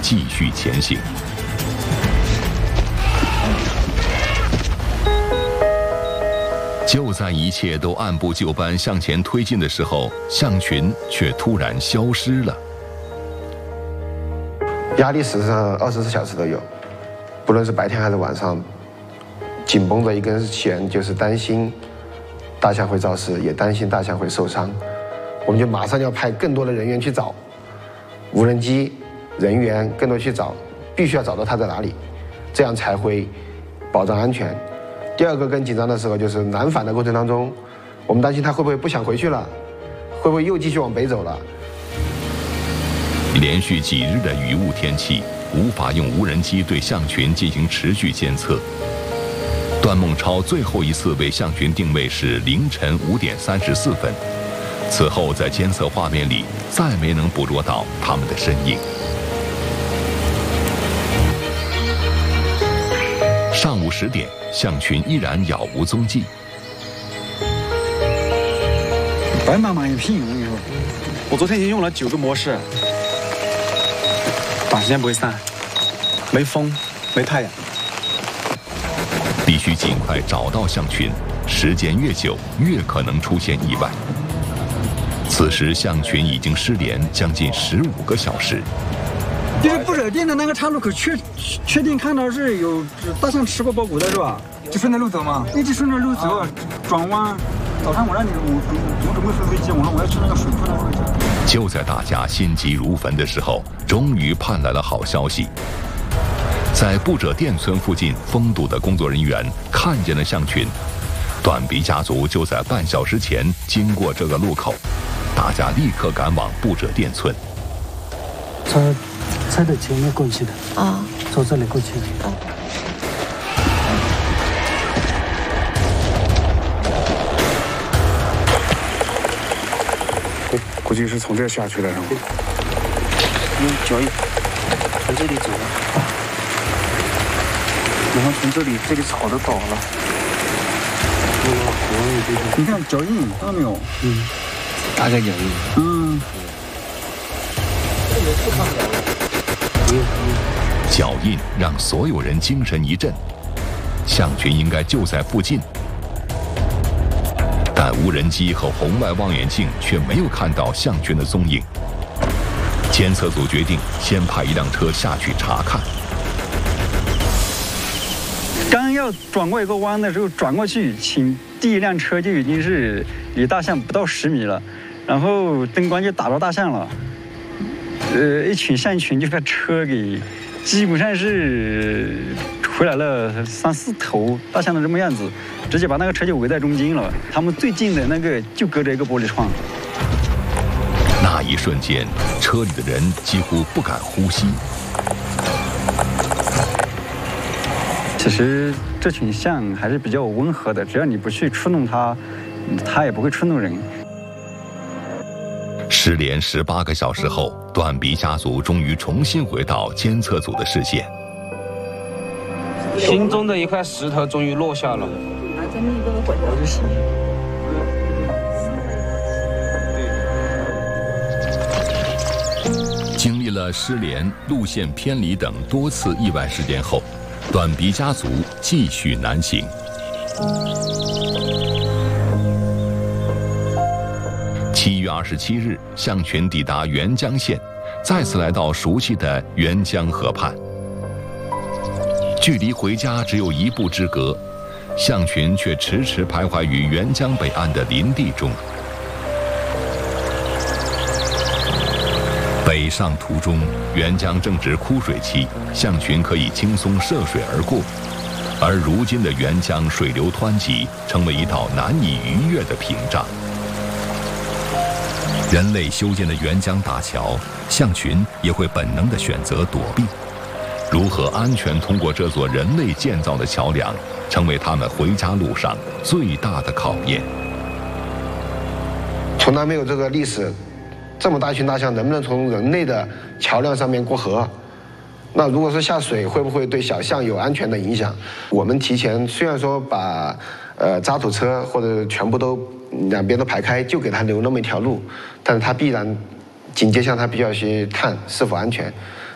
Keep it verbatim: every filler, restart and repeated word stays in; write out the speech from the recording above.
继续前行。就在一切都按部就班向前推进的时候，象群却突然消失了。 压力实际上二十四小时都有，不论是白天还是晚上，紧绷着一根弦，就是担心大象会肇事，也担心大象会受伤。我们就马上要派更多的人员去找，无人机、人员更多去找，必须要找到它在哪里，这样才会保障安全。第二个更紧张的时候就是南返的过程当中，我们担心它会不会不想回去了，会不会又继续往北走了。 连续几日的雨雾天气，无法用无人机对象群进行持续监测。段孟超最后一次为象群定位是凌晨五点三十四分，此后在监测画面里再没能捕捉到它们的身影。上午十点，象群依然杳无踪迹。 白茫茫一片，我跟你说，我昨天已经用了九个模式，短时间不会散，没风，没太阳。 必须尽快找到象群，时间越久，越可能出现意外。此时，象群已经失联将近十五个小时。 就是不惹店的那个岔路口，确确定看到是有大象吃过包谷的是吧？ 就顺着路走嘛， 一直顺着路走，转弯。早上我让你我我准备飞飞机，我说我要去那个水库那个位置。 就在大家心急如焚的时候，终于盼来了好消息。在不者店村附近封堵的工作人员看见了象群，短鼻家族就在半小时前经过这个路口，大家立刻赶往不者店村。 他猜的前面过去的啊，从这里过去的。啊估计是从这下去的，是吗？ 用脚印从这里走了，然后从这里，这里草都倒了。 你看脚印看到没有？嗯， 大概脚印。 嗯。 脚印让所有人精神一振，象群应该就在附近。但无人机和红外望远镜却没有看到象群的踪影。监测组决定先派一辆车下去查看。 刚要转过一个弯的时候，转过去，请第一辆车就已经是离大象不到十米了，然后灯光就打到大象了。呃，一群象群就把车给，基本上是回来了三四头大象的这么样子。直接把那个车就围在中间了，他们最近的那个就隔着一个玻璃窗。 那一瞬间，车里的人几乎不敢呼吸。 其实这群象还是比较温和的，只要你不去触弄它，它也不会触弄人。 失联十八个小时后，短鼻家族终于重新回到监测组的视线。 心中的一块石头终于落下了。 经历了失联、路线偏离等多次意外事件后，短鼻家族继续南行。七月二十七日，象群抵达沅江县，再次来到熟悉的沅江河畔。距离回家只有一步之隔，象群却迟迟徘徊于沅江北岸的林地中。北上途中，沅江正值枯水期，象群可以轻松涉水而过。而如今的沅江水流湍急，成为一道难以逾越的屏障。人类修建的沅江大桥，象群也会本能地选择躲避。如何安全通过这座人类建造的桥梁，成为他们回家路上最大的考验。 从来没有这个历史，这么大一群大象能不能从人类的桥梁上面过河？那如果是下水，会不会对小象有安全的影响？我们提前虽然说把呃渣土车或者全部都两边都排开，就给它留那么一条路，但是它必然警戒项它必须要去看是否安全。